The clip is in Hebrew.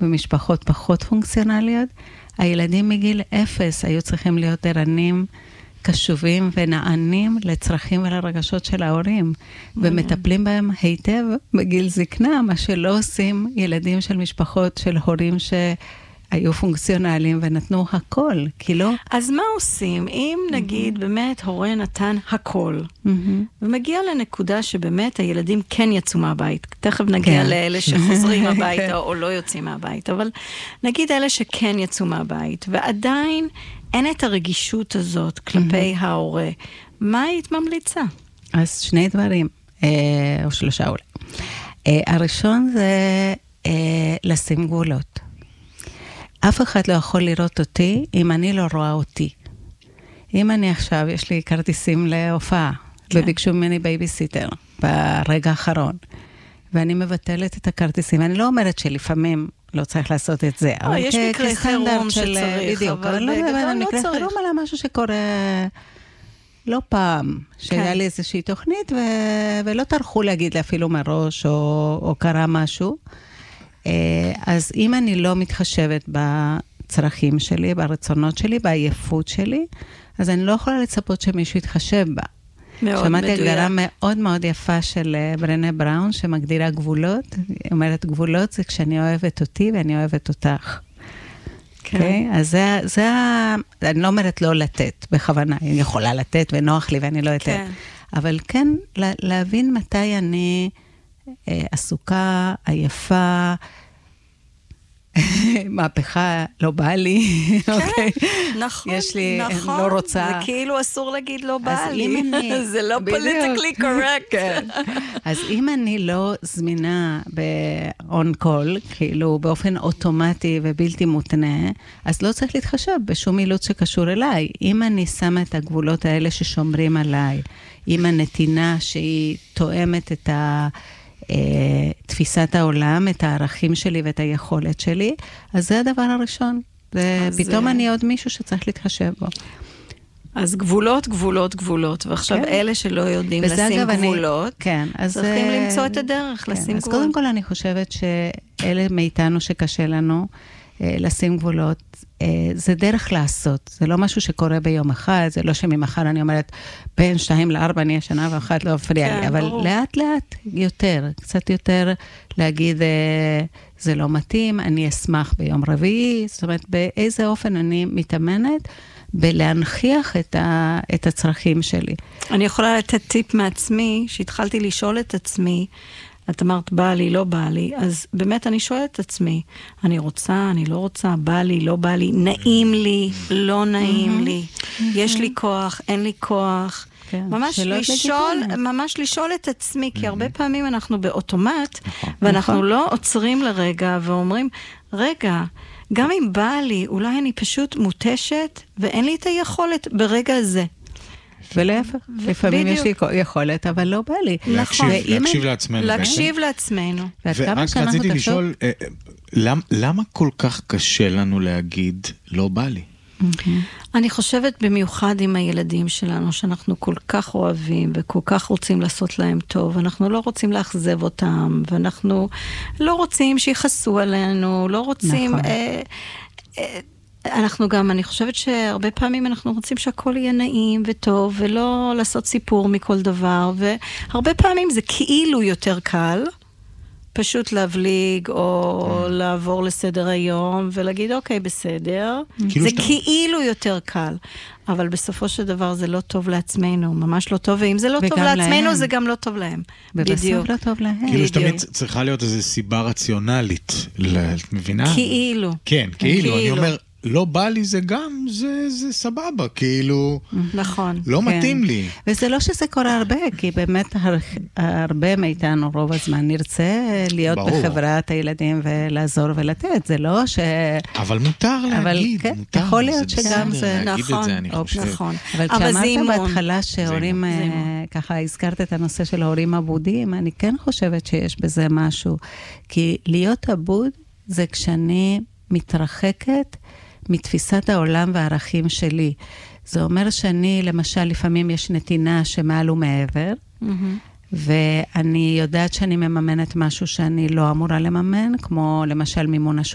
במשפחות פחות פונקציונליות, הילדים מגיל 0 היו צריכים להיות ערנים, קשובים ונענים לצרכים ולרגשות של ההורים, ומטפלים בהם היטב בגיל זקנה, מה שלא עושים ילדים של משפחות של הורים שהיו פונקציונליים ונתנו הכל, כי לא... אז מה עושים? אם נגיד באמת הורה נתן הכל, ומגיע לנקודה שבאמת הילדים כן יצאו מהבית, תכף נגיע לאלה שחוזרים הביתה או לא יוצאים מהבית, אבל נגיד אלה שכן יצאו מהבית, ועדיין אין את הרגישות הזאת כלפי ההורה. מה היית ממליצה? אז שני דברים, או שלושה אולי. הראשון זה לשים גבולות. אף אחד לא יכול לראות אותי אם אני לא רואה אותי. אם אני עכשיו, יש לי כרטיסים להופעה, וביקשו ממני בייביסיטר ברגע האחרון, ואני מבטלת את הכרטיסים. אני לא אומרת שלפעמים לא צריך לעשות את זה. יש מקרה חירום שצריך, אבל בגדול לא צריך. חירום על משהו שקורה לא פעם, שהיה לי איזושהי תוכנית, ולא טרחו להגיד לי אפילו מראש, או קרה משהו. אז אם אני לא מתחשבת בצרכים שלי, ברצונות שלי, בעייפות שלי, אז אני לא יכולה לצפות שמישהו יתחשב בה. שמעתי הגדרה מאוד מאוד יפה של ברנה בראון, שמגדירה גבולות. היא אומרת, גבולות זה כשאני אוהבת אותי ואני אוהבת אותך. כן. אז זה, אני לא אומרת לא לתת, בכוונה. אני יכולה לתת ונוח לי ואני לא אתן. אבל כן, להבין מתי אני עסוקה, עייפה, מהפכה לא בא לי, אוקיי? נכון, יש לי, לא רוצה. זה כאילו אסור להגיד לא בא לי, זה לא פוליטיקלי קורקט. אז אם אני לא זמינה ב-on call, כאילו באופן אוטומטי ובלתי מותנה, אז לא צריך להתחשב בשום אילוץ שקשור אליי. אם אני שמה את הגבולות האלה ששומרים עליי, עם הנתינה שהיא תואמת את תפיסת העולם, את הערכים שלי ואת היכולת שלי, אז זה הדבר הראשון. פתאום אני עוד מישהו שצריך להתחשב בו. אז גבולות, גבולות, גבולות, ועכשיו אלה שלא יודעים לשים גבולות, צריכים למצוא את הדרך לשים גבולות. אז קודם כל אני חושבת שאלה מאיתנו שקשה לנו לשים גבולות, זה דרך לעשות, זה לא משהו שקורה ביום אחד, זה לא שממחר אני אומרת, בין 2 ל-4 אני השנה ואחת לא מפריע לי, אבל לאט לאט יותר, קצת יותר להגיד, זה לא מתאים, אני אשמח ביום רביעי, זאת אומרת, באיזה אופן אני מתאמנת, בלהנכיח את הצרכים שלי. אני יכולה לתת טיפ מעצמי, שהתחלתי לשאול את עצמי, את אמרת, בא לי, לא בא לי, אז באמת אני שואלת את עצמי, אני רוצה, אני לא רוצה, בא לי, לא בא לי, נעים לי, לא נעים לי, יש לי כוח, אין לי כוח, ממש לשאול את עצמי, כי הרבה פעמים אנחנו באוטומט, ואנחנו לא עוצרים לרגע, ואומרים, רגע, גם אם בא לי, אולי אני פשוט מותשת, ואין לי את היכולת ברגע הזה. ולהפך, לפעמים יש לי יכולת, אבל לא בא לי. להקשיב לעצמנו. להקשיב לעצמנו. ורק רציתי לשאול, למה כל כך קשה לנו להגיד לא בא לי? אני חושבת במיוחד עם הילדים שלנו, שאנחנו כל כך אוהבים, וכל כך רוצים לעשות להם טוב, אנחנו לא רוצים לאכזב אותם, ואנחנו לא רוצים שיחסו עלינו, לא רוצים... אנחנו גם, אני חושבת שהרבה פעמים אנחנו רוצים שהכל יהיה נעים וטוב, ולא לעשות סיפור מכל דבר, והרבה פעמים זה כאילו יותר קל, פשוט להבליג, או לעבור לסדר היום, ולהגיד, אוקיי, בסדר. זה כאילו יותר קל. אבל בסופו של דבר זה לא טוב לעצמנו, ממש לא טוב, ואם זה לא טוב לעצמנו, זה גם לא טוב להם. בדיוק. לא טוב להם. כאילו שתמיד צריכה להיות איזו סיבה רציונלית, את מבינה? כאילו. כן, כאילו. אני אומר, לא בא לי זה גם, זה סבבה, כאילו, נכון. לא מתאים לי. וזה לא שזה קורה הרבה, כי באמת הרבה מאיתנו רוב הזמן נרצה להיות בחברת הילדים ולעזור ולתת, זה לא ש... אבל מותר להגיד, מותר. יכול להיות שגם זה... נכון, נכון. אבל כשאמרת בהתחלה שהורים, ככה הזכרת את הנושא של ההורים אבודים, אני כן חושבת שיש בזה משהו, כי להיות אבוד זה כשאני מתרחקת מתפיסת העולם והערכים שלי. זה אומר שאני, למשל, לפעמים יש נתינה שמעל ומעבר, ואני יודעת שאני מממנת משהו שאני לא אמורה לממן, כמו למשל מימון